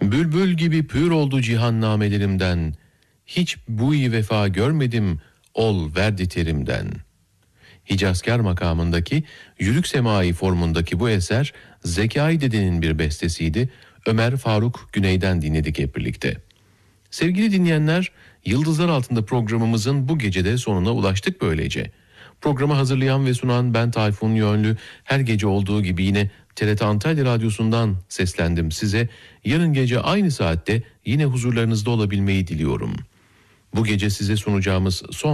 Bülbül gibi pür oldu cihan namelerimden. Hiç buy vefa görmedim, ol verdi terimden. Hicazkar makamındaki yürük semai formundaki bu eser Zekai Dede'nin bir bestesiydi. Ömer Faruk Güney'den dinledik hep birlikte. Sevgili dinleyenler, Yıldızlar Altında programımızın bu gecede sonuna ulaştık böylece. Programı hazırlayan ve sunan ben Tayfun Yönlü. Her gece olduğu gibi yine TRT Antalya Radyosu'ndan seslendim size. Yarın gece aynı saatte yine huzurlarınızda olabilmeyi diliyorum. Bu gece size sunacağımız son